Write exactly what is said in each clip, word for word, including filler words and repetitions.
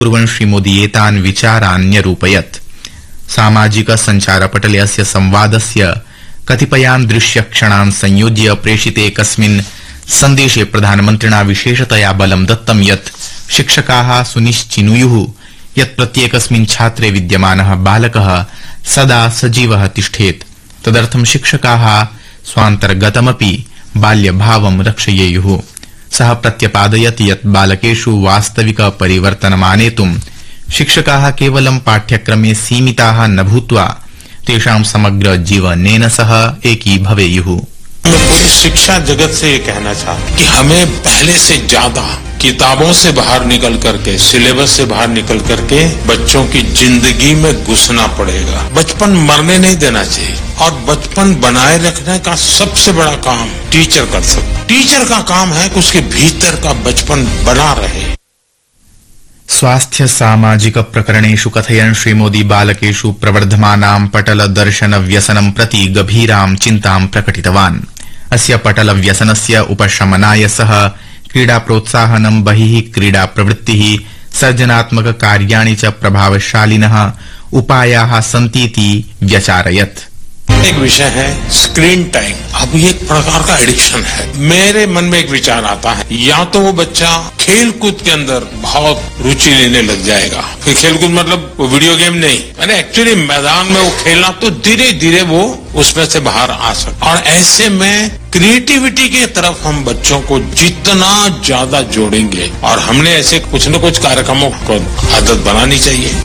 कुर्वन् श्रीमोदी एतान् विचारान् न्यरूपयत्। सामाजिक सञ्चारपटले अस्य संवादस्य कतिपयान् दृश्यक्षणान् संयोज्य प्रेषिते एकस्मिन् सन्देशे प्रधानमन्त्रिणा विशेषतया बलं दत्तं यत् शिक्षकाः सुनिश्चिनुयुः यत् प्रत्येकस्मिन् छात्रे विद्यमानः बालकः सदा सजीवः तिष्ठेत्। तदर्थं शिक्षकाः स्वान्तर्गतमपि बाल्यभावं रक्षयेयुः। सः प्रत्यपादयत् यत् बालकेषु वास्तविक परिवर्तनमानेतुं शिक्षकाः केवलं पाठ्यक्रमे सीमिताः न भूत्वा तेषां समग्र जीवनेन सह एकी भवेयुः। मैं पूरी शिक्षा जगत से ये कहना चाहता कि हमें पहले से ज्यादा किताबों से बाहर निकल करके, सिलेबस से बाहर निकल करके बच्चों की जिंदगी में घुसना पड़ेगा। बचपन मरने नहीं देना चाहिए और बचपन बनाए रखने का सबसे बड़ा काम टीचर कर सकते। टीचर का काम है कि उसके भीतर का बचपन बना रहे। स्वास्थ्य सामाजिक प्रकरणेषु कथयन् श्रीमोदी बालकेषु प्रवर्धमानां पटल दर्शन व्यसनं प्रति गभीरां चिन्तां प्रकटितवान्। अस्य पटल व्यसनस्य उपशमनाय सह क्रीडा प्रोत्साहनं, बहिः क्रीडा प्रवृत्तिः, सर्जनात्मक कार्याणि च प्रभावशालिनः उपायाः सन्तीति व्यचारयत्। एक विषय है स्क्रीन टाइम। अब ये एक प्रकार का एडिक्शन है। मेरे मन में एक विचार आता है, या तो वो बच्चा खेल कूद के अंदर बहुत रुचि लेने लग जाएगा। फिर खेल कूद मतलब वो वीडियो गेम नहीं, यानी एक्चुअली मैदान में वो खेलना, तो धीरे धीरे वो उसमें से बाहर आ सकता। और ऐसे में क्रिएटिविटी की तरफ हम बच्चों को जितना ज्यादा जोड़ेंगे, और हमने ऐसे कुछ न कुछ कार्यक्रमों को आदत बनानी चाहिए।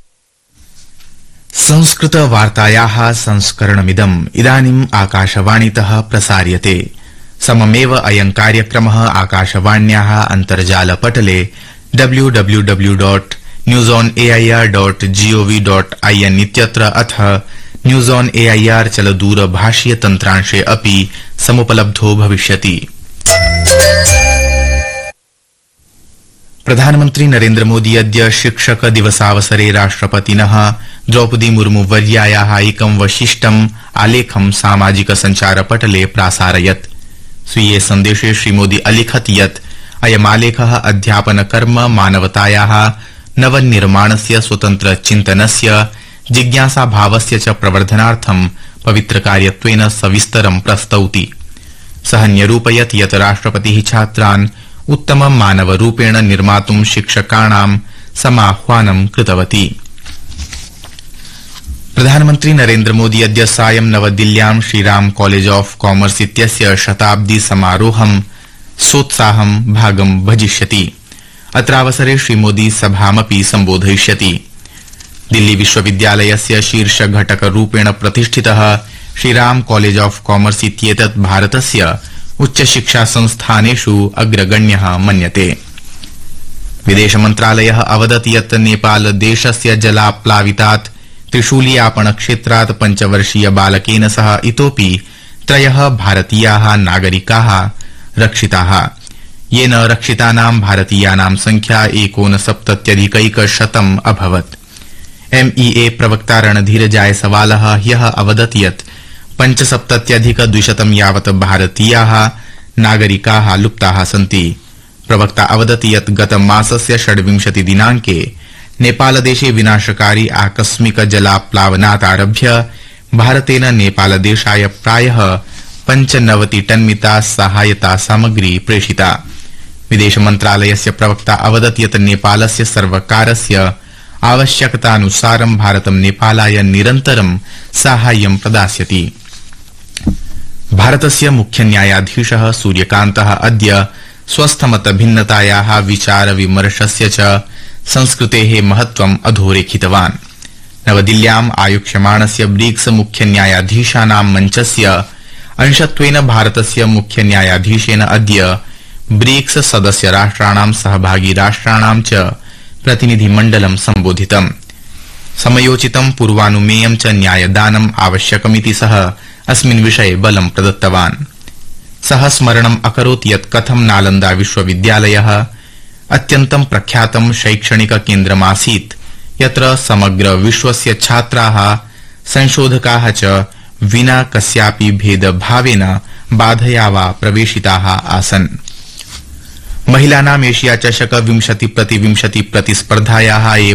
संस्कृत वार्तायाः संस्करणमिदम् इदानीम् आकाशवाणीतः प्रसार्यते। सममेव अयं कार्यक्रमः आकाशवाण्याः अन्तर्जालपटले W W W dot news on A I R dot gov dot I N इत्यत्र अथ news on A I R चलदूरभाषीय तन्त्रांशे अपि समुपलब्धो भविष्यति। प्रधानमन्त्री नरेन्द्र मोदी अद्य शिक्षक दिवसावसरे राष्ट्रपतिनः द्रौपदी मुर्मू वर्यायाः एकं वशिष्ठम् आलेखं सामाजिक सञ्चारपटले प्रासारयत्। स्वीये सन्देशे श्रीमोदी अलिखत् यत् अयमालेखः अध्यापनकर्म, मानवतायाः नवनिर्माणस्य, स्वतन्त्र चिन्तनस्य, जिज्ञासाभावस्य च प्रवर्धनार्थं पवित्रकार्यत्वेन सविस्तरं प्रस्तौति। सः न्यरूपयत् यत् राष्ट्रपतिः छात्रान् उत्तमं मानवरूपेण निर्मातुं शिक्षकाणां समाह्वानं कृतवती। प्रधानमन्त्री नरेन्द्र मोदी अद्य सायं नवदिल्ल्यां श्रीराम कॉलेज ऑफ कॉमर्स इत्यस्य शताब्दी समारोहं सोत्साहं भागं भजिष्यति। अत्रावसरे श्रीमोदी सभामपि सम्बोधयिष्यति। दिल्ली विश्वविद्यालयस्य शीर्ष घटकरूपेण प्रतिष्ठितः श्रीराम कॉलेज ऑफ कॉमर्स इत्येतत् भारतस्य उच्चशिक्षा संस्थानेषु अग्रगण्यः मन्यते। विदेशमन्त्रालयः अवदत् यत् नेपाल देशस्य जलाप्लावितात् त्रिशूलियापण क्षेत्रात् पञ्चवर्षीय बालकेन सह इतोपि त्रयः भारतीयाः नागरिकाः रक्षिताः, येन रक्षितानां भारतीयानां संख्या एकोनसप्तत्यधिकैकशतम् अभवत्। एमईए प्रवक्ता रणधीर जायसवालः ह्यः अवदत् यत् पञ्चसप्तत्यधिक द्विशतं यावत् भारतीयाः नागरिकाः लुप्ताः सन्ति। प्रवक्ता अवदत् यत् गतमासस्य षड्विंशति दिनाङ्के नेपालदेशे विनाशकारी आकस्मिक जलाप्लावनात् आरभ्य भारतेन नेपालदेशाय प्रायः पञ्चनवति टन्मिता सहायता सामग्री प्रेषिता। विदेशमन्त्रालयस्य प्रवक्ता अवदत् यत् नेपालस्य सर्वकारस्य आवश्यकतानुसारं भारतं नेपालाय निरन्तरं साहाय्यं प्रदास्यति। भारतस्य मुख्य न्यायाधीशः सूर्यकान्तः अद्य स्वस्थमतभिन्नतायाः विचार विमर्शस्य च संस्कृतेः महत्त्वम् अधोरेखितवान्। नवदिल्ल्याम् आयोक्ष्यमाणस्य ब्रिक्स मुख्य न्यायाधीशानां मञ्चस्य अंशत्वेन भारतस्य मुख्य न्यायाधीशेन अद्य ब्रिक्स सदस्य राष्ट्राणां सहभागी राष्ट्राणां च प्रतिनिधिमण्डलं सम्बोधितम्। समयोचितं पूर्वानुमेयं च न्यायदानम् आवश्यकमिति सः अस्मिन् विषये बलं प्रदत्तवान्। सः स्मरणम् अकरोत् यत् कथं नालन्दा विश्वविद्यालयः अत्यन्तं प्रख्यातं शैक्षणिक केन्द्रमासीत्, यत्र समग्र विश्वस्य छात्राः, संशोधकाः च विना कस्यापि भेदभावेन बाधया वा प्रवेशिताः आसन्। महिलानाम् एशिया चषक विंशति प्रतिविंशति प्रतिस्पर्धायाः